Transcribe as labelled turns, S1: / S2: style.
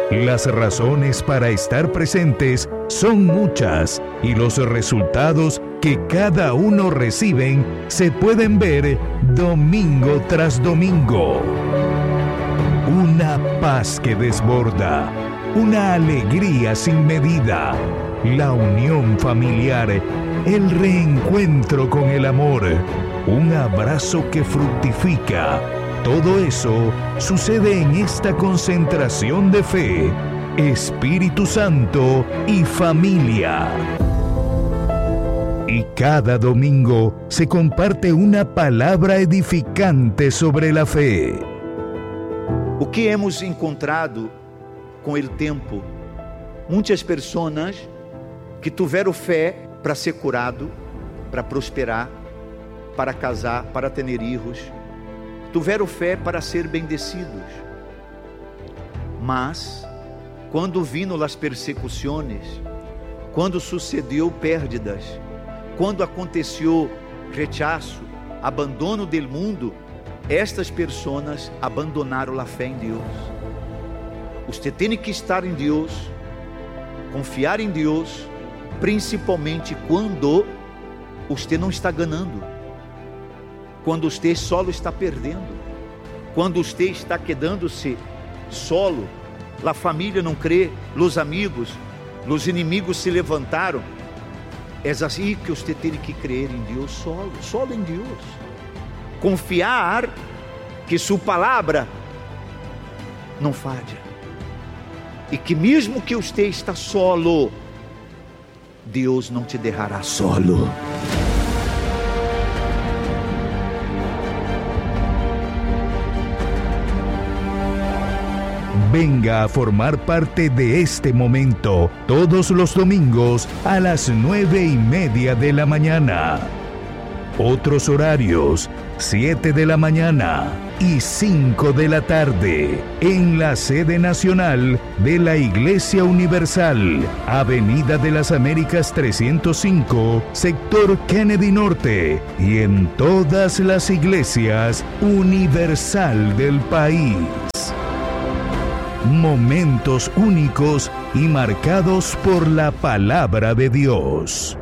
S1: Las razones para estar presentes son muchas y los resultados que cada uno reciben se pueden ver domingo tras domingo. Una paz que desborda, una alegría sin medida, la unión familiar, el reencuentro con el amor, un abrazo que fructifica. Todo eso sucede en esta concentración de fe, Espíritu Santo y familia. Y cada domingo se comparte una palabra edificante sobre la fe.
S2: O que hemos encontrado com o tempo? Muitas pessoas que tiveram fé para ser curado, para prosperar, para casar, para ter filhos, tiveram fé para ser bendecidos. Mas, quando vino as persecuções, quando sucedeu pérdidas, quando aconteceu rechaço, abandono do mundo, estas pessoas abandonaram a fé em Deus. Você tem que estar em Deus, confiar em Deus, principalmente quando você não está ganhando, quando você solo está perdendo, quando você está quedando-se solo, a família não crê, os amigos, os inimigos se levantaram. É assim que você tem que crer em Deus solo em Deus. Confiar que sua palavra não falha. E que mesmo que você está solo, Deus não te deixará solo.
S1: Venga a formar parte de este momento todos los domingos a las 9:30 de la mañana. Otros horarios, 7 de la mañana y 5 de la tarde, en la sede nacional de la Iglesia Universal, Avenida de las Américas 305, sector Kennedy Norte, y en todas las iglesias universal del país. Momentos únicos y marcados por la palabra de Dios.